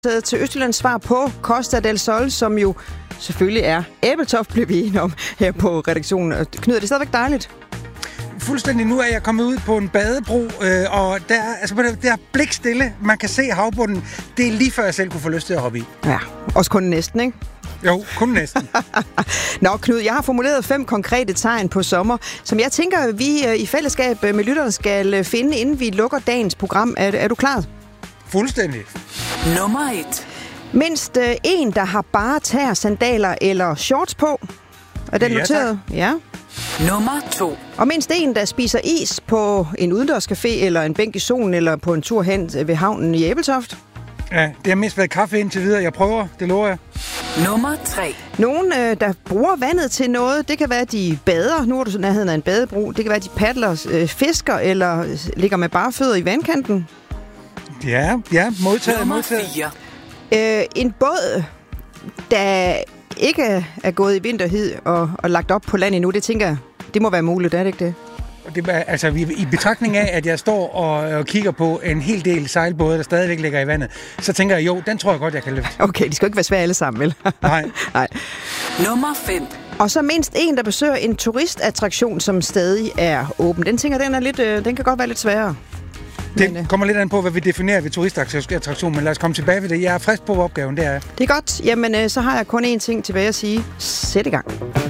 til Østjyllands svar på Costa del Sol, som jo selvfølgelig er Ebeltoft, blev vi enige om her på redaktionen. Knud, er det stadigvæk dejligt? Fuldstændig. Nu er jeg kommet ud på en badebro, og der er blikstille. Man kan se havbunden. Det er lige før jeg selv kunne få lyst til at hoppe i. Ja, også kun næsten, ikke? Jo, kun næsten. Nå, Knud, jeg har formuleret 5 konkrete tegn på sommer, som jeg tænker, vi i fællesskab med lytterne skal finde, inden vi lukker dagens program. Er du klar? Fuldstændig. Nummer 1. Mindst en, der har bare tæer, sandaler eller shorts på. Er den noteret? Ja. Nummer 2. Og mindst en, der spiser is på en udendørscafé eller en bænk i solen eller på en tur hen ved havnen i Ebeltoft. Ja, det har mest været kaffe indtil videre. Jeg prøver, det lover jeg. Nummer 3. Nogen, der bruger vandet til noget. Det kan være, at de bader. Nu er du nærheden af en badebro. Det kan være, at de paddler, fisker eller ligger med bare fødder i vandkanten. Ja, modtaget. Nummer 4. En båd, der ikke er gået i vinterhid og lagt op på land endnu, det tænker jeg, det må være muligt, er det ikke det? Det er, altså, i betragtning af, at jeg står og kigger på en hel del sejlbåde, der stadigvæk ligger i vandet, så tænker jeg, jo, den tror jeg godt, jeg kan løfte. Okay, de skal ikke være svære alle sammen, vel? Nej. Nummer 5. Og så mindst en, der besøger en turistattraktion, som stadig er åben. Den tænker, den kan godt være lidt sværere. Det kommer lidt an på, hvad vi definerer ved turistattraktion, men lad os komme tilbage ved det. Jeg er frisk på opgaven, det er jeg. Det er godt. Jamen, så har jeg kun én ting tilbage at sige. Sæt i gang.